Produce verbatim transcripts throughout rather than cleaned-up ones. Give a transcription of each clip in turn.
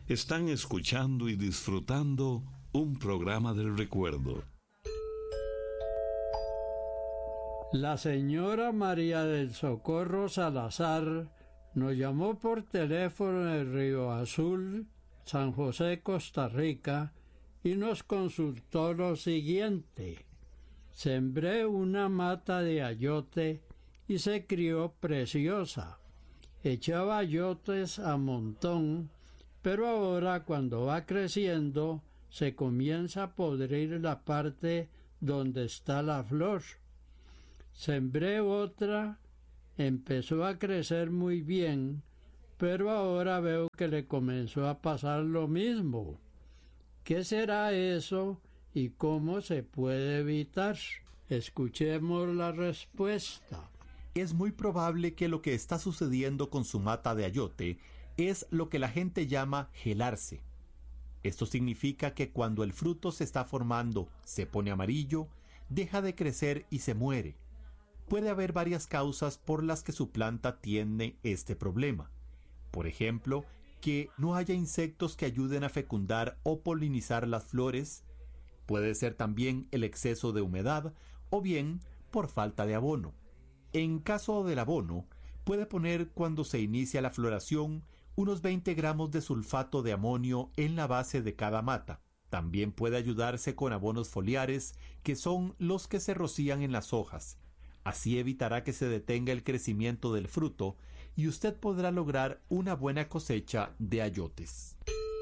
Están escuchando y disfrutando un programa del recuerdo. La señora María del Socorro Salazar nos llamó por teléfono de Río Azul, San José, Costa Rica, y nos consultó lo siguiente. Sembré una mata de ayote y se crió preciosa. Echaba ayotes a montón, pero ahora cuando va creciendo se comienza a podrir la parte donde está la flor. Sembré otra, empezó a crecer muy bien, pero ahora veo que le comenzó a pasar lo mismo. ¿Qué será eso y cómo se puede evitar? Escuchemos la respuesta. Es muy probable que lo que está sucediendo con su mata de ayote es lo que la gente llama gelarse. Esto significa que cuando el fruto se está formando, se pone amarillo, deja de crecer y se muere. Puede haber varias causas por las que su planta tiene este problema. Por ejemplo, que no haya insectos que ayuden a fecundar o polinizar las flores. Puede ser también el exceso de humedad o bien por falta de abono. En caso del abono, puede poner cuando se inicia la floración unos veinte gramos de sulfato de amonio en la base de cada mata. También puede ayudarse con abonos foliares, que son los que se rocían en las hojas. Así evitará que se detenga el crecimiento del fruto y usted podrá lograr una buena cosecha de ayotes.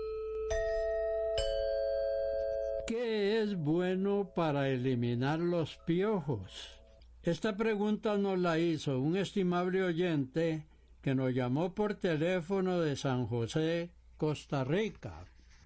¿Qué es bueno para eliminar los piojos? Esta pregunta nos la hizo un estimable oyente que nos llamó por teléfono de San José, Costa Rica.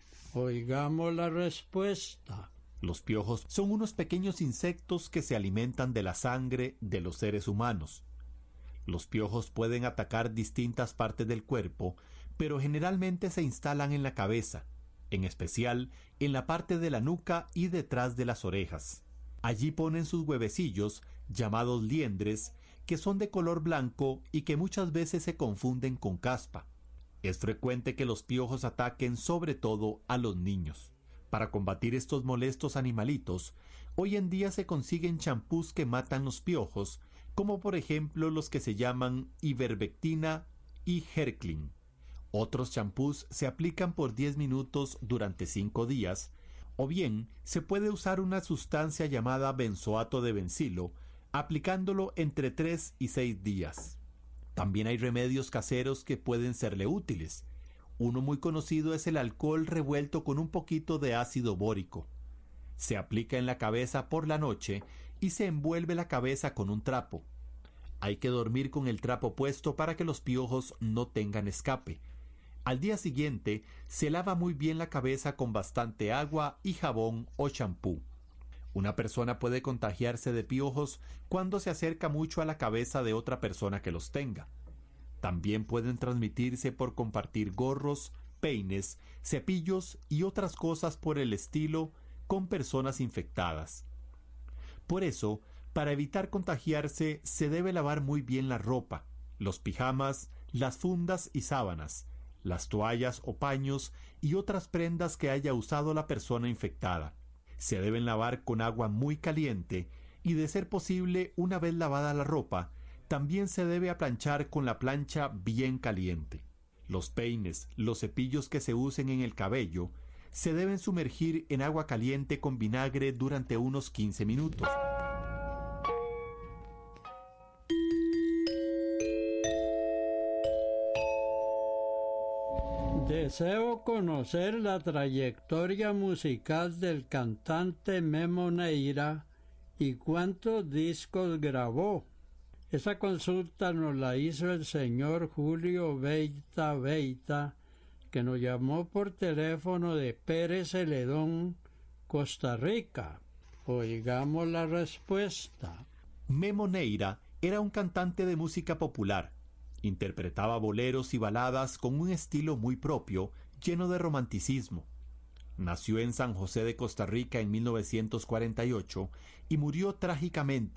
Oigamos la respuesta. Los piojos son unos pequeños insectos que se alimentan de la sangre de los seres humanos. Los piojos pueden atacar distintas partes del cuerpo, pero generalmente se instalan en la cabeza, en especial en la parte de la nuca y detrás de las orejas. Allí ponen sus huevecillos, llamados liendres, que son de color blanco y que muchas veces se confunden con caspa. Es frecuente que los piojos ataquen sobre todo a los niños. Para combatir estos molestos animalitos, hoy en día se consiguen champús que matan los piojos, como por ejemplo los que se llaman ivermectina y Herclin. Otros champús se aplican por diez minutos durante cinco días, o bien se puede usar una sustancia llamada benzoato de bencilo, aplicándolo entre tres y seis días. También hay remedios caseros que pueden serle útiles. Uno muy conocido es el alcohol revuelto con un poquito de ácido bórico. Se aplica en la cabeza por la noche y se envuelve la cabeza con un trapo. Hay que dormir con el trapo puesto para que los piojos no tengan escape. Al día siguiente se lava muy bien la cabeza con bastante agua y jabón o champú. Una persona puede contagiarse de piojos cuando se acerca mucho a la cabeza de otra persona que los tenga. También pueden transmitirse por compartir gorros, peines, cepillos y otras cosas por el estilo con personas infectadas. Por eso, para evitar contagiarse, se debe lavar muy bien la ropa, los pijamas, las fundas y sábanas, las toallas o paños y otras prendas que haya usado la persona infectada. Se deben lavar con agua muy caliente y, de ser posible, una vez lavada la ropa, también se debe aplanchar con la plancha bien caliente. Los peines, los cepillos que se usen en el cabello, se deben sumergir en agua caliente con vinagre durante unos quince minutos. Deseo conocer la trayectoria musical del cantante Memo Neira y cuántos discos grabó. Esa consulta nos la hizo el señor Julio Beita Beita, que nos llamó por teléfono de Pérez Celedón, Costa Rica. Oigamos la respuesta. Memo Neira era un cantante de música popular. Interpretaba boleros y baladas con un estilo muy propio, lleno de romanticismo. Nació en San José de Costa Rica en mil novecientos cuarenta y ocho y murió trágicamente,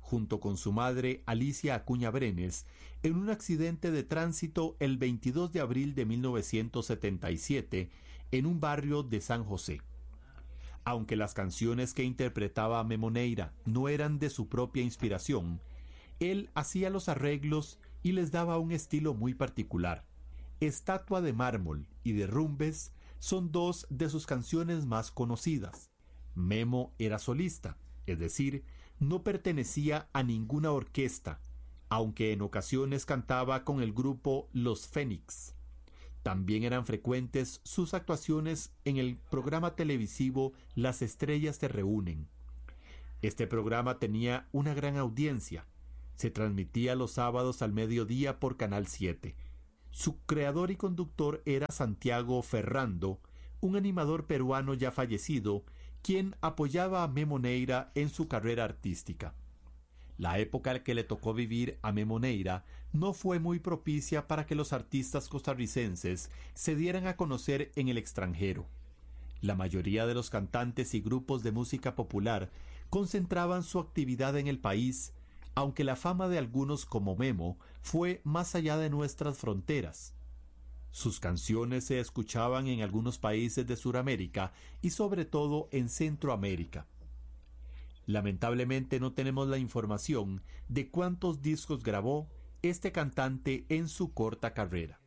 junto con su madre Alicia Acuña Brenes, en un accidente de tránsito el veintidós de abril de mil novecientos setenta y siete en un barrio de San José. Aunque las canciones que interpretaba Memo Neira no eran de su propia inspiración, él hacía los arreglos y les daba un estilo muy particular. Estatua de mármol y Derrumbes son dos de sus canciones más conocidas. Memo era solista, es decir, no pertenecía a ninguna orquesta, aunque en ocasiones cantaba con el grupo Los Fénix. También eran frecuentes sus actuaciones en el programa televisivo Las Estrellas Te Reúnen. Este programa tenía una gran audiencia. Se transmitía los sábados al mediodía por Canal siete. Su creador y conductor era Santiago Ferrando, un animador peruano ya fallecido, quien apoyaba a Memo Neira en su carrera artística. La época que le tocó vivir a Memo Neira no fue muy propicia para que los artistas costarricenses se dieran a conocer en el extranjero. La mayoría de los cantantes y grupos de música popular concentraban su actividad en el país, aunque la fama de algunos como Memo fue más allá de nuestras fronteras. Sus canciones se escuchaban en algunos países de Sudamérica y sobre todo en Centroamérica. Lamentablemente no tenemos la información de cuántos discos grabó este cantante en su corta carrera.